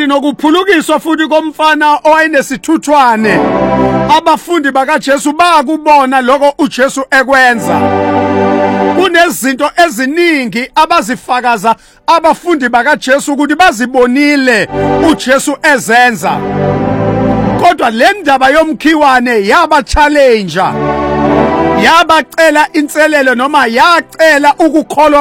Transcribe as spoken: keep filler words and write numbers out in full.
nokuphulukiswa futhi komfana owayenesithuthwane abafundi bakaJesu bakubona lokho uJesu ekwenza. Kunezinto eziningi abazifakaza abafundi bakaJesu ukuthi bazibonile uJesu ezenza. Kodwa le ndaba yomkhiwane yaba challenge, yabacela inselelo noma yacela ukukholwa